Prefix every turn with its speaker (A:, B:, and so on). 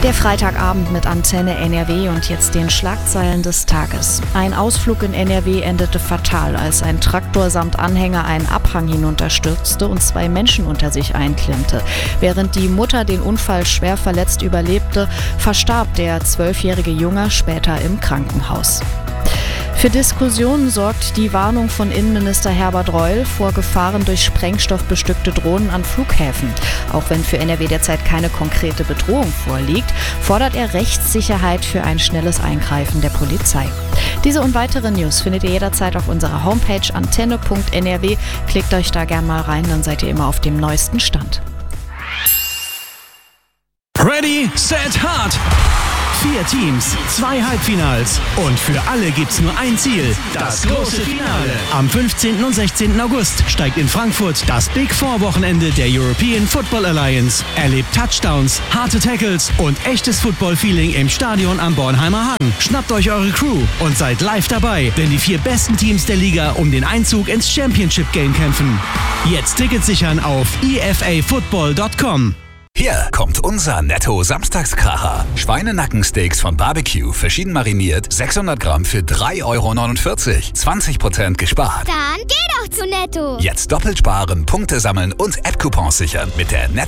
A: Der Freitagabend mit Antenne NRW und jetzt den Schlagzeilen des Tages. Ein Ausflug in NRW endete fatal, als ein Traktor samt Anhänger einen Abhang hinunterstürzte und 2 Menschen unter sich einklemmte. Während die Mutter den Unfall schwer verletzt überlebte, verstarb der 12-jährige Junge später im Krankenhaus. Für Diskussionen sorgt die Warnung von Innenminister Herbert Reul vor Gefahren durch sprengstoffbestückte Drohnen an Flughäfen. Auch wenn für NRW derzeit keine konkrete Bedrohung vorliegt, fordert er Rechtssicherheit für ein schnelles Eingreifen der Polizei. Diese und weitere News findet ihr jederzeit auf unserer Homepage antenne.nrw. Klickt euch da gern mal rein, dann seid ihr immer auf dem neuesten Stand.
B: Ready, set, hard! 4 Teams, 2 Halbfinals und für alle gibt's nur ein Ziel, das große Finale. Am 15. und 16. August steigt in Frankfurt das Big Four Wochenende der European Football Alliance. Erlebt Touchdowns, harte Tackles und echtes Football-Feeling im Stadion am Bornheimer Hang. Schnappt euch eure Crew und seid live dabei, wenn die 4 besten Teams der Liga um den Einzug ins Championship Game kämpfen. Jetzt Tickets sichern auf efafootball.com.
C: Hier kommt unser Netto-Samstagskracher. Schweinenackensteaks von Barbecue, verschieden mariniert, 600 Gramm für 3,49 €. 20% gespart.
D: Dann geh doch zu Netto.
C: Jetzt doppelt sparen, Punkte sammeln und App-Coupons sichern mit der Netto